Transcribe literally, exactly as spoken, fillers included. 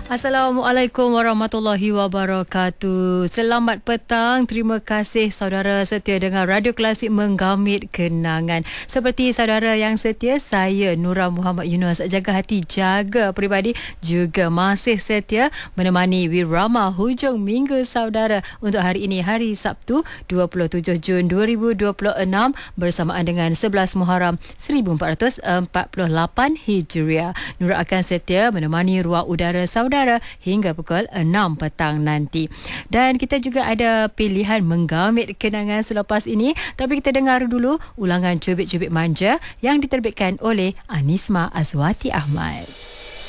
Assalamualaikum warahmatullahi wabarakatuh. Selamat petang. Terima kasih saudara setia dengan Radio Klasik Menggamit Kenangan. Seperti saudara yang setia, saya Nura Muhammad Yunus, jaga hati, jaga peribadi, juga masih setia menemani Wirama hujung minggu saudara untuk hari ini, hari Sabtu dua puluh tujuh Jun dua ribu dua puluh enam, bersamaan dengan sebelas Muharram seribu empat ratus empat puluh lapan Hijriah. Nura akan setia menemani ruang udara saudara hingga pukul enam petang nanti. Dan kita juga ada pilihan menggamit kenangan selepas ini, tapi kita dengar dulu ulangan Cubit-Cubit Manja yang diterbitkan oleh Anisma Azwati Ahmad.